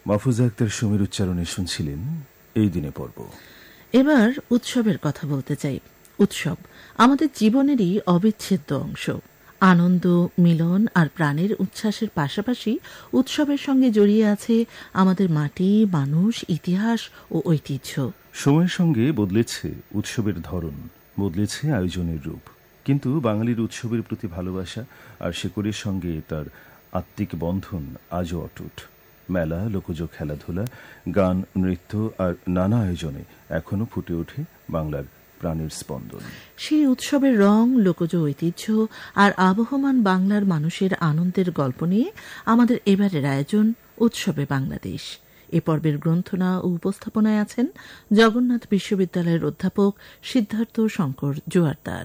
মাহফুজা আক্তার সুমির উচ্চারণে শুনছিলেন এই দিনে পর্ব। এবার উৎসবের কথা বলতে চাই। উৎসব আমাদের জীবনেরই অবিচ্ছেদ্য অংশ। আনন্দ, মিলন আর প্রাণের উচ্ছ্বাসের পাশাপাশি উৎসবের সঙ্গে জড়িয়ে আছে আমাদের মাটি, মানুষ, ইতিহাস ও ঐতিহ্য। সময়ের সঙ্গে বদলেছে উৎসবের ধরন, বদলেছে আয়োজনের রূপ, কিন্তু বাঙালির উৎসবের প্রতি ভালোবাসা আর শেকড়ের সঙ্গে তার আত্মিক বন্ধন আজও অটুট। মেলা, লোকজ খেলাধুলা, গান, নৃত্য আর নানা আয়োজনে এখনো ফুটে ওঠে বাংলার প্রাণের স্পন্দন। সেই উৎসবের রং, লোকজ ঐতিহ্য আর আবহমান বাংলার মানুষের আনন্দের গল্প নিয়ে আমাদের এবারের আয়োজন উৎসবে বাংলাদেশ। এ পর্বের গ্রন্থনা ও উপস্থাপনায় আছেন জগন্নাথ বিশ্ববিদ্যালয়ের অধ্যাপক সিদ্ধার্থ শঙ্কর জোয়ারদার।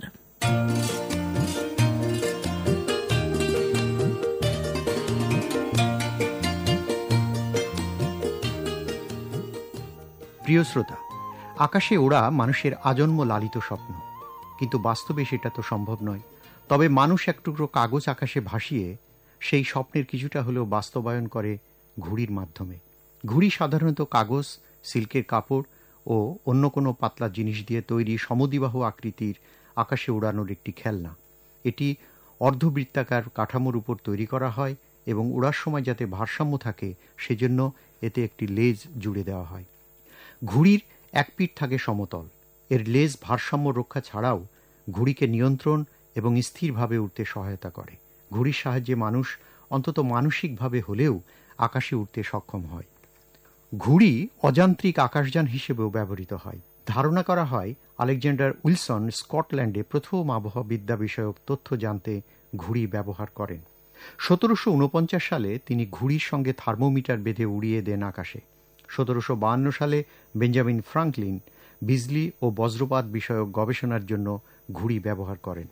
প্রিয় শ্রোতা, আকাশে ওড়া মানুষের আজন্ম লালিত স্বপ্ন, কিন্তু বাস্তবে সেটা তো সম্ভব নয়। তবে মানুষ এক টুকরো কাগজ আকাশে ভাসিয়ে সেই স্বপ্নের কিছুটা হলেও বাস্তবায়ন করে ঘুড়ির মাধ্যমে। ঘুড়ি সাধারণত কাগজ, সিল্কের কাপড় ও অন্য কোনো পাতলা জিনিস দিয়ে তৈরি সমদ্বিবাহু আকৃতির আকাশে ওড়ানোর একটি খেলনা। এটি অর্ধবৃত্তাকার কাঠামোর উপর তৈরি করা হয় এবং ওড়ার সময় যাতে ভারসাম্য থাকে সেজন্য এতে একটি লেজ জুড়ে দেওয়া হয়। ঘুড়ির এক পিঠ থাকে সমতল। এর লেজ ভারসাম্য রক্ষা ছাড়াও ঘুড়িকে নিয়ন্ত্রণ এবং স্থিরভাবে উঠতে সহায়তা করে। ঘুড়ির সাহায্যে মানুষ অন্তত মানসিকভাবে হলেও আকাশে উঠতে সক্ষম হয়। ঘুড়ি অযান্ত্রিক আকাশযান হিসেবেও ব্যবহৃত হয়। ধারণা করা হয় আলেকজান্ডার উইলসন স্কটল্যান্ডে প্রথম আবহাওয়াবিদ্যা বিষয়ক তথ্য জানতে ঘুড়ি ব্যবহার করেন। 1749 সালে তিনি ঘুড়ির সঙ্গে থার্মোমিটার বেঁধে উড়িয়ে দেন আকাশে। 1752 সালে বেঞ্জামিন ফ্রাঙ্কলিন বিজলি ও বজ্রপাত বিষয়ক গবেষণার জন্য ঘুড়ি ব্যবহার করেন।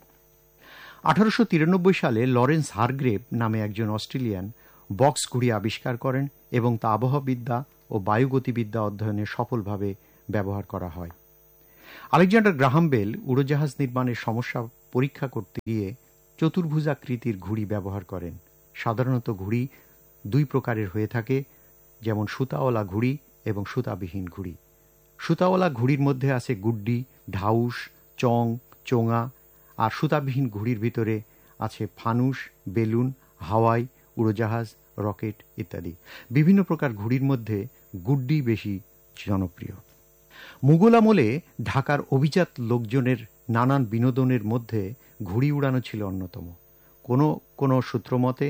1893 সালে লরেন্স হারগ্রেভ নামে একজন অস্ট্রেলিয়ান বক্স ঘুড়ি আবিষ্কার করেন এবং তা আবহাওয়াবিদ্যা ও বায়ুগতিবিদ্যা অধ্যয়নে সফলভাবে ব্যবহার করা হয়। আলেকজান্ডার গ্রাহাম বেল উড়োজাহাজ নির্মাণের সমস্যা পরীক্ষা করতে গিয়ে চতুর্ভুজাকৃতির ঘুড়ি ব্যবহার করেন। সাধারণত ঘুড়ি দুই প্রকারের হয়ে থাকে, যেমন সুতাওয়ালা ঘুড়ি এবং সুতাবিহীন ঘুড়ি। সুতাওয়ালা ঘুড়ির মধ্যে আছে গুড্ডি, ঢাউস, চং, চোঙা, আর সুতাবিহীন ঘুড়ির ভিতরে আছে ফানুস, বেলুন, হাওয়াই, উড়োজাহাজ, রকেট ইত্যাদি। বিভিন্ন প্রকার ঘুড়ির মধ্যে গুড্ডি বেশি জনপ্রিয়। মুঘল আমলে ঢাকার অভিজাত লোকজনের নানান বিনোদনের মধ্যে ঘুড়ি উড়ানো ছিল অন্যতম। কোনো কোনো সূত্রমতে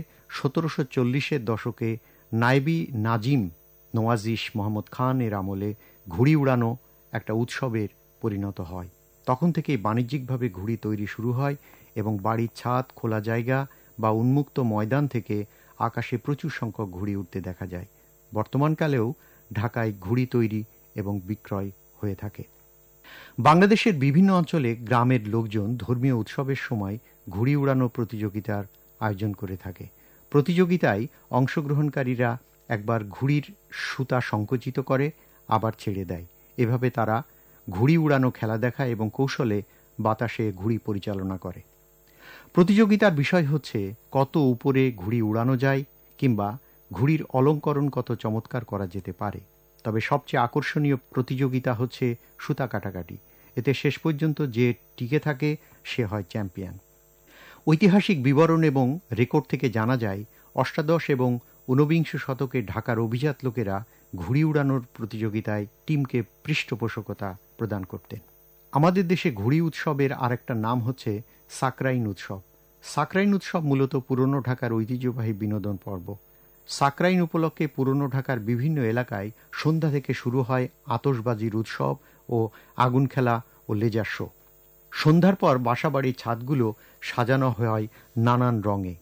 1740-এর দশকে নায়েবি নাজিম নওয়াজিশ মোহাম্মদ খান এর আমলে ঘুড়ি উড়ানো একটা উৎসবের পরিণত হয়। তখন থেকেই বাণিজ্যিকভাবে ঘুড়ি তৈরি শুরু হয় এবং বাড়ির ছাদ, খোলা জায়গা বা উন্মুক্ত ময়দান থেকে আকাশে প্রচুর সংখ্যক ঘুড়ি উঠতে দেখা যায়। বর্তমানকালেও ঢাকায় ঘুড়ি তৈরি এবং বিক্রয় হয়ে থাকে। বাংলাদেশের বিভিন্ন অঞ্চলে গ্রামের লোকজন ধর্মীয় উৎসবের সময় ঘুড়ি উড়ানো প্রতিযোগিতার আয়োজন করে থাকে। প্রতিযোগিতায় অংশগ্রহণকারীরা একবার ঘুড়ির সুতা সংকুচিত করে আবার ছেড়ে দেয়। এভাবে তারা ঘুড়ি উড়ানো খেলা দেখায় এবং কৌশলে বাতাসে ঘুড়ি পরিচালনা করে। প্রতিযোগিতার বিষয় হচ্ছে কত উপরে ঘুড়ি উড়ানো যায় কিংবা ঘুড়ির অলঙ্করণ কত চমৎকার করা যেতে পারে। তবে সবচেয়ে আকর্ষণীয় প্রতিযোগিতা হচ্ছে সুতা কাটাকাটি। এতে শেষ পর্যন্ত যে টিকে থাকে সে হয় চ্যাম্পিয়ন। ঐতিহাসিক বিবরণ এবং রেকর্ড থেকে জানা যায় 18 এবং 19 শতকে ঢাকার অভিজাত লোকেরা ঘুড়ি উড়ানোর প্রতিযোগিতায় টিমকে পৃষ্ঠপোষকতা প্রদান করতেন। আমাদের দেশে ঘুড়ি উৎসবের আরেকটা নাম হচ্ছে সাকরাইন উৎসব। সাকরাইন উৎসব মূলত পুরনো ঢাকার ঐতিহ্যবাহী বিনোদন পর্ব। সাকরাইন উপলক্ষে পুরনো ঢাকার বিভিন্ন এলাকায় সন্ধ্যা থেকে শুরু হয় আতশবাজির উৎসব ও আগুন খেলা ও লেজার শো। সন্ধ্যার পর বাসাবাড়ির ছাদগুলো সাজানো হয় নানান রঙে।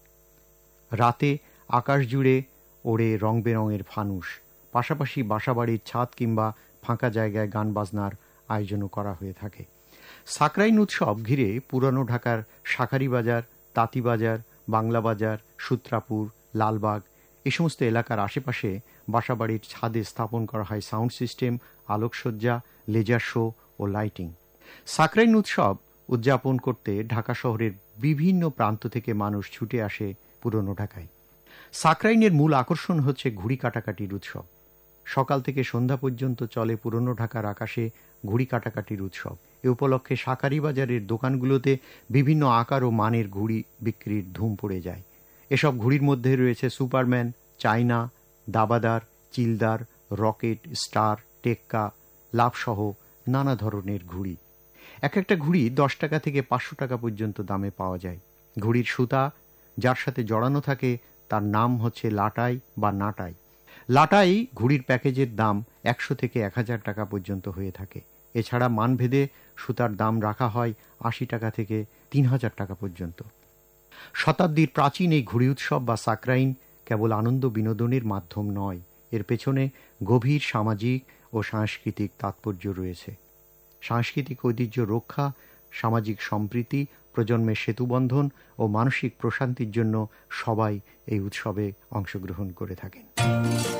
রাতে আকাশ জুড়ে ওড়ে রং বেরঙের ফানুস। পাশাপাশি বাসাবাড়ির ছাদ কিংবা ফাঁকা জায়গায় গান বাজনার আয়োজনও করা হয়ে থাকে। সাকরাইন উৎসব ঘিরে পুরানো ঢাকার শাঁখারীবাজার, তাঁতিবাজার, বাংলা বাজার, সূত্রাপুর, লালবাগ এই সমস্ত এলাকার আশেপাশে বাসাবাড়ির ছাদে স্থাপন করা হয় সাউন্ড সিস্টেম, আলোকসজ্জা, লেজার শো ও লাইটিং। সাকরাইন উৎসব উদযাপন করতে ঢাকা শহরের বিভিন্ন প্রান্ত থেকে মানুষ ছুটে আসে পুরনো ঢাকায়। সাকরাইনের মূল আকর্ষণ হচ্ছে ঘুড়ি কাটাকাটির উৎসব। সকাল থেকে সন্ধ্যা পর্যন্ত চলে পুরনো ঢাকার আকাশে ঘুড়ি কাটাকাটির উৎসব। এ উপলক্ষে শাঁখারী বাজারের দোকানগুলোতে বিভিন্ন আকার ও মানের ঘুড়ি বিক্রির ধুম পড়ে যায়। এসব ঘুড়ির মধ্যে রয়েছে সুপারম্যান, চায়না, দাবাদার, চিলদার, রকেট, স্টার, টেক্কা, লাভসহ নানা ধরনের ঘুড়ি। এক একটা ঘুড়ি 10 টাকা থেকে 500 টাকা পর্যন্ত দামে পাওয়া যায়। ঘুড়ির সুতা যার সাথে জড়ানো থাকে তার নাম হচ্ছে লাটাই বা নাটাই। লাটাই ঘুড়ির প্যাকেজের দাম 100 থেকে 1000 টাকা পর্যন্ত হয়ে থাকে। এছাড়া মানভেদে সুতার দাম রাখা হয় 80 টাকা থেকে 3000 টাকা পর্যন্ত। শতাব্দীর প্রাচীন এই ঘুড়ি উৎসব বা সাকরাইন কেবল আনন্দ বিনোদনের মাধ্যম নয়, এর পেছনে গভীর সামাজিক ও সাংস্কৃতিক তাৎপর্য রয়েছে। সাংস্কৃতিক ঐতিহ্য রক্ষা, সামাজিক সম্প্রীতি, প্রজন্মের সেতুবন্ধন ও মানসিক প্রশান্তির জন্য সবাই এই উৎসবে অংশগ্রহণ করে থাকেন।